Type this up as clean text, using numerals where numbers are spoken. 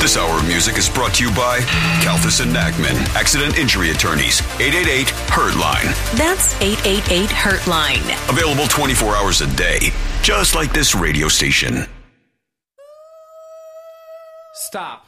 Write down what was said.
This hour of music is brought to you by Kalfas and Nachman, Accident Injury Attorneys, 888-HURT-LINE. That's 888-HURT-LINE. Available 24 hours a day, just like this radio station. Stop.